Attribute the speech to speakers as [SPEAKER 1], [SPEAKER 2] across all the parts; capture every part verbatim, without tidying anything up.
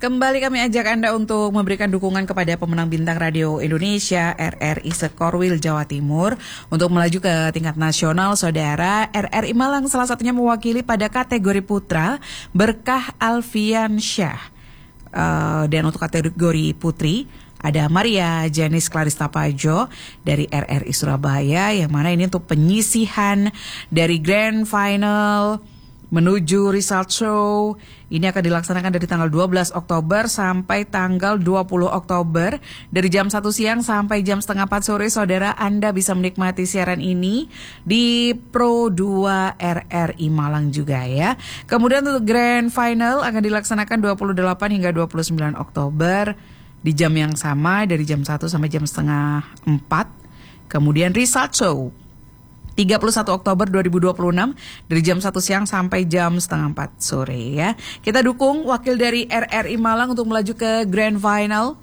[SPEAKER 1] Kembali kami ajak Anda untuk memberikan dukungan kepada pemenang Bintang Radio Indonesia R R I Sekorwil Jawa Timur untuk melaju ke tingkat nasional. Saudara, R R I Malang salah satunya mewakili pada kategori putra Berkah Alfian Syah. Uh, dan untuk kategori putri ada Maria Janis Clarista Pajo dari R R I Surabaya, yang mana ini untuk penyisihan dari Grand Final menuju result show. Ini akan dilaksanakan dari tanggal dua belas Oktober sampai tanggal dua puluh Oktober. Dari jam satu siang sampai jam setengah empat sore, saudara, Anda bisa menikmati siaran ini di Pro dua R R I Malang juga ya. Kemudian untuk Grand Final akan dilaksanakan dua puluh delapan hingga dua puluh sembilan Oktober di jam yang sama dari jam satu sampai jam setengah empat. Kemudian result show tiga puluh satu Oktober dua ribu dua puluh enam dari jam satu siang sampai jam setengah empat sore ya. Kita dukung wakil dari R R I Malang untuk melaju ke Grand Final.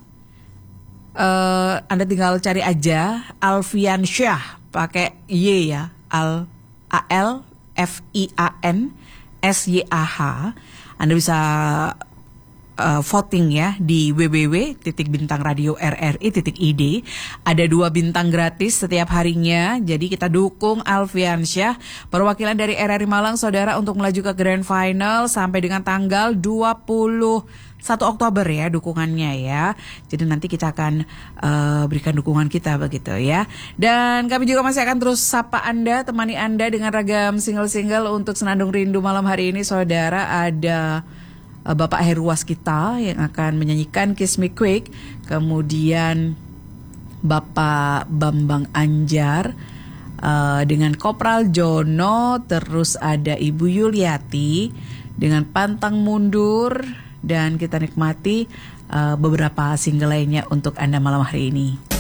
[SPEAKER 1] Uh, Anda tinggal cari aja Alfian Syah, pakai Y ya, Al A L F I A N S Y A H. Anda bisa Uh, voting ya di w w w titik bintang radio r r i titik i d. Ada dua bintang gratis setiap harinya. Jadi kita dukung Alfian Syah, perwakilan dari R R I Malang, saudara, untuk melaju ke Grand Final sampai dengan tanggal dua puluh satu Oktober ya dukungannya ya. Jadi nanti kita akan uh, berikan dukungan kita begitu ya. Dan kami juga masih akan terus sapa Anda, temani Anda dengan ragam single-single untuk Senandung Rindu malam hari ini, saudara. Ada Bapak Heru Waskita yang akan menyanyikan Kiss Me Quick. Kemudian Bapak Bambang Anjar uh, dengan Kopral Jono. Terus ada Ibu Yuliati dengan Pantang Mundur. Dan kita nikmati uh, beberapa single lainnya untuk Anda malam hari ini.